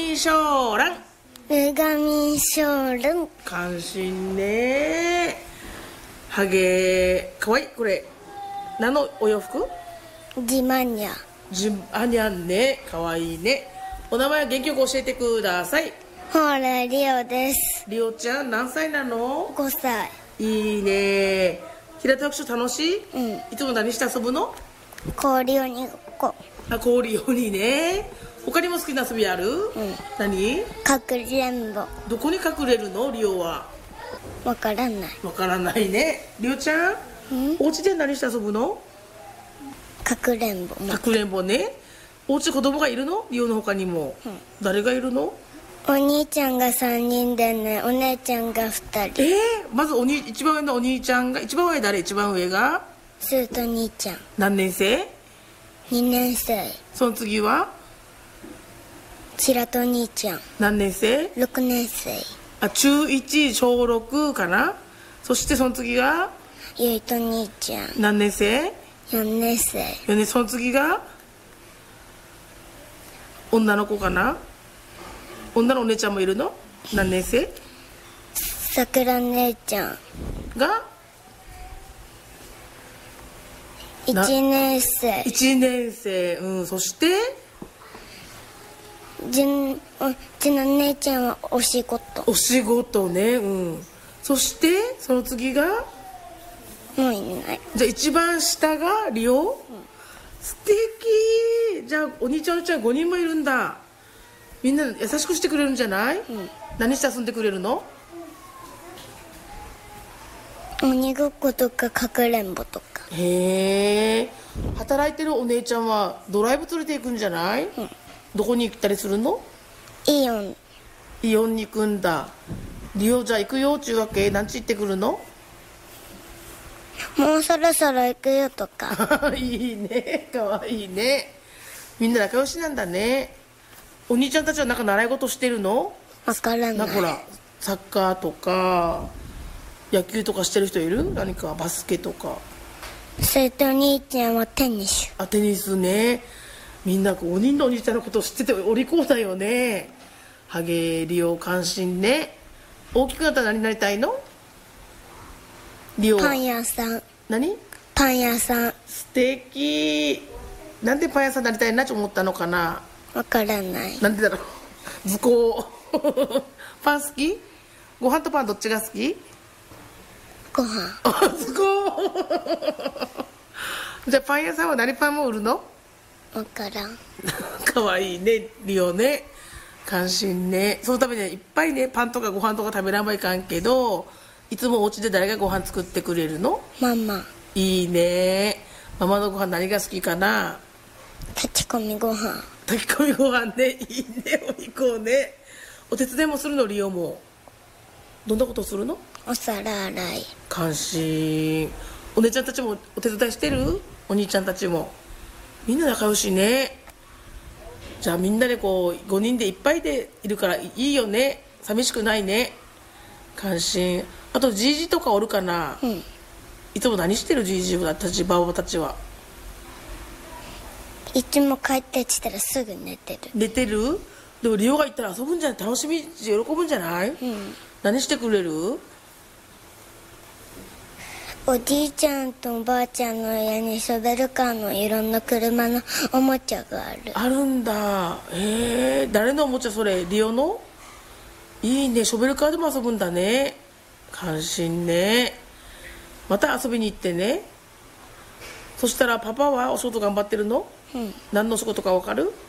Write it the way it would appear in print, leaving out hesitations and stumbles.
みしょうらん。 女神ショールン。 関心ね。ハゲかわいい。これ何のお洋服？ ジマニャ。 あにゃんね。かわいいね。お名前元気よく教えてください。 ほらリオです。 リオちゃん何歳なの 5歳。 いいね。平田読書楽しい？いつも何して遊ぶの？ 氷鬼ごっこ。 氷鬼ね。他にも好きな遊びある？何？ かくれんぼ。 どこに隠れるのリオは？ わからない。 わからないね。リオちゃん、お家で何して遊ぶの？ かくれんぼ。 かくれんぼね。お家子供がいるの？リオの他にも、誰がいるの？ お兄ちゃんが3人でね、お姉ちゃんが2人。 まず一番上のお兄ちゃんが、一番上誰？一番上がスート兄ちゃん。 何年生 2年生。 その次は白と兄ちゃん。 何年生 6年生。 中1小6かな。そしてその次がゆいと兄ちゃん。 何年生 4年生。 4年。その次が女の子かな。女のお姉ちゃんもいるの？何年生？ さくら姉ちゃんが 1年生。 1年生。そしてうちの姉ちゃんはお仕事ね。そしてその次がもういない。 じゃあ一番下がリオ、素敵。じゃあお兄ちゃんお姉ちゃん5人もいるんだ。みんな優しくしてくれるんじゃない？何して遊んでくれるの？ 鬼ごっことかかくれんぼとか。 へえ。働いてるお姉ちゃんはドライブ連れて行くんじゃない？どこに行ったりするの？ イオンに行くんだ。リオじゃあ行くよっちゅうわけ？何ち行ってくるの？ もうそろそろ行くよとか。 いいね。かわいいね。みんな仲良しなんだね。お兄ちゃんたちはなんか習い事してるの？ わからない。 ほらサッカーとか野球とかしてる人いる？何かバスケとか。 それとお兄ちゃんはテニス。 テニスね。みんな5人のお兄ちゃんのことを知っててお利口だよね。ハゲリオ関心ね。大きくなったら何になりたいの？リオパン屋さん。 何？ パン屋さん。 素敵。なんでパン屋さんになりたいなと思ったのかな？ わからない。 なんでだろう。図工。パン好き？ご飯とパンどっちが好き？ ご飯。 図工。じゃあパン屋さんは何パンも売るの？ わからん。 かわいいねリオね。関心ね。そのためにいっぱいねパンとかご飯とか食べらんばいかんけど、いつもお家で誰がご飯作ってくれるの？ ママ。 いいね。ママのご飯何が好きかな？ 炊き込みご飯。 炊き込みご飯ね。いいね。お肉をね。お手伝いもするの？リオもどんなことするの？ お皿洗い。 関心。お姉ちゃんたちもお手伝いしてる？お兄ちゃんたちもみんな仲良しね。じゃあみんなでこう5人でいっぱいでいるからいいよね。寂しくないね。関心。あとじいじとかおるかな？いつも何してる？じいじたちばおばたちは。 いつも帰ってきたらすぐ寝てる。 寝てる？でもリオが行ったら遊ぶんじゃない？楽しみ喜ぶんじゃない？何してくれる？ おじいちゃんとおばあちゃんの家にショベルカーのいろんな車のおもちゃがある。 あるんだ。誰のおもちゃそれ？リオの？いいね。ショベルカーでも遊ぶんだね。関心ね。また遊びに行ってね。そしたらパパはお仕事頑張ってるの？何のお仕事か分かる？